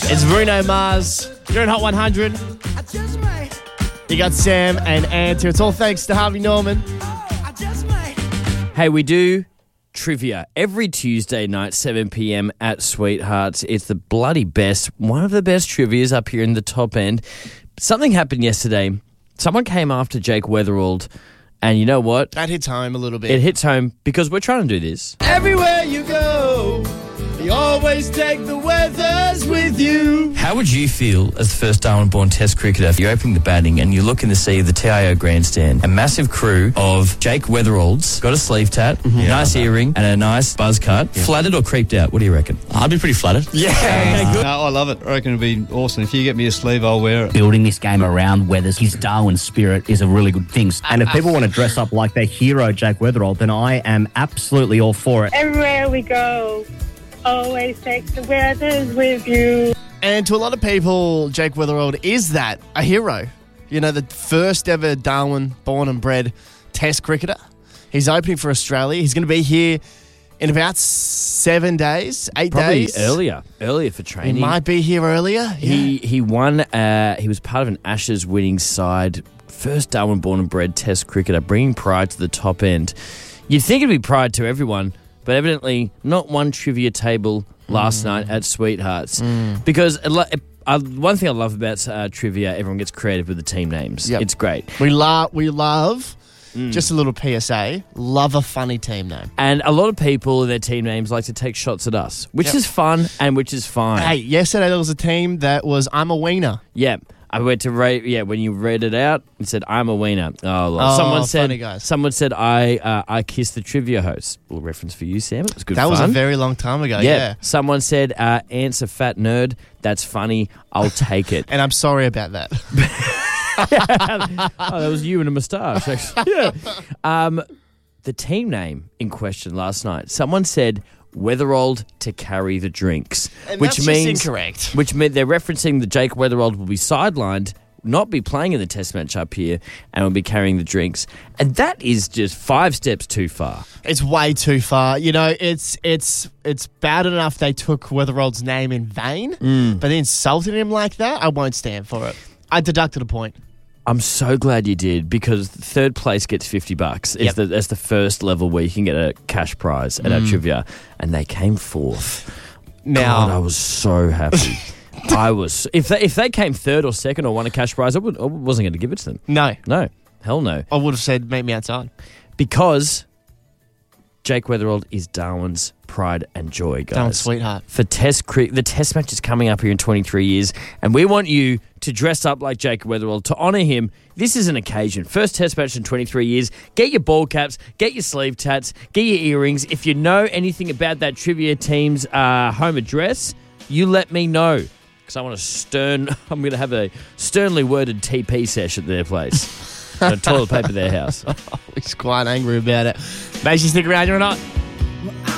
It's Bruno Mars. You're in Hot 100. You got Sam and Ant here. It's all thanks to Harvey Norman. Hey, we do trivia every Tuesday night, 7 p.m. at Sweethearts. It's the bloody best. One of the best trivias up here in the top end. Something happened yesterday. Someone came after Jake Weatherald, and you know what? That hits home a little bit. It hits home because we're trying to do this. Everywhere you go, you always take the weathers with you. How would you feel as the first Darwin-born Test cricketer? You're opening the batting and you look in the sea of the TIO grandstand. A massive crew of Jake Weatheralds, got a sleeve tat, nice earring and a nice buzz cut. Flattered or creeped out? What do you reckon? I'd be pretty flattered. Yeah, okay, good. I love it. I reckon it'd be awesome. If you get me a sleeve, I'll wear it. Building this game around weathers, his Darwin spirit is a really good thing. And if people want to dress up like their hero, Jake Weatherald, then I am absolutely all for it. Everywhere we go, always take the weathers with you. And to a lot of people, Jake Weatherald is that, a hero. You know, the first ever Darwin born and bred Test cricketer. He's opening for Australia. He's going to be here in about 7 days, 8 Probably days. earlier for training. He might be here earlier. He won. He was part of an Ashes winning side. First Darwin born and bred Test cricketer, bringing pride to the top end. You'd think it'd be pride to everyone, but evidently not one trivia table last night at Sweethearts. Because one thing I love about trivia, everyone gets creative with the team names. Yep. It's great. We love, just a little PSA, love a funny team name. And a lot of people in their team names like to take shots at us, which is fun and which is fine. Hey, yesterday there was a team that was I'm a wiener. Yeah. I went to rate. Yeah, when you read it out, it said I'm a wiener. Oh, funny guys. Someone said I kissed the trivia host. A little reference for you, Sam. It was good. That fun. was a very long time ago. Yeah. Someone said Ant's a fat nerd. That's funny. I'll take it. And I'm sorry about that. Oh, that was you and a moustache. Actually. Yeah. The team name in question last night. Someone said Weatherald to carry the drinks, And which that's means just incorrect. Which meant they're referencing that Jake Weatherald will be sidelined, not be playing in the Test match up here, and will be carrying the drinks. And that is just 5 steps too far. It's way too far. You know, it's bad enough they took Weatherald's name in vain, but they insulted him like that. I won't stand for it. I deducted a point. I'm so glad you did, because third place gets $50. That's the first level where you can get a cash prize at our trivia, and they came fourth. Now, God, I was so happy. I was. If they came third or second or won a cash prize, I wasn't going to give it to them. No, hell no. I would have said meet me outside, because Jake Weatherald is Darwin's pride and joy, guys. Darwin's sweetheart. For the Test match is coming up here in 23 years, and we want you to dress up like Jake Weatherald to honour him. This is an occasion. First Test match in 23 years. Get your ball caps, get your sleeve tats, get your earrings. If you know anything about that trivia team's home address, you let me know, because I'm going to have a sternly worded TP session at their place. Toilet paper their house. He's quite angry about it. Makes you stick around, you're not.